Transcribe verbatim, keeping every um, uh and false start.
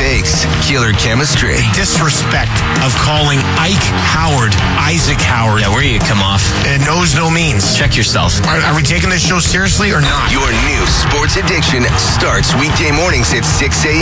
takes, killer chemistry. Disrespect of calling Ike Howard Isaac Howard. Yeah, where you come off? And knows no means. Check yourself. Are, are we taking this show seriously or not? Your new sports addiction starts weekday mornings at six a.m.